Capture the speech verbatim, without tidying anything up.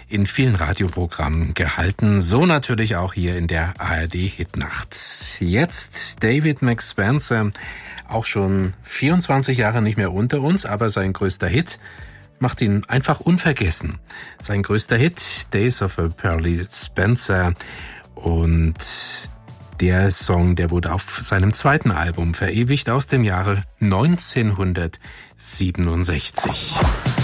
in vielen Radioprogrammen gehalten. So natürlich auch hier in der A R D-Hitnacht. Jetzt David Max Spencer, auch schon vierundzwanzig Jahre nicht mehr unter uns, aber sein größter Hit macht ihn einfach unvergessen. Sein größter Hit, Days of a Pearly Spencer. Und der Song, der wurde auf seinem zweiten Album verewigt aus dem Jahre neunzehnhundertsiebenundsechzig.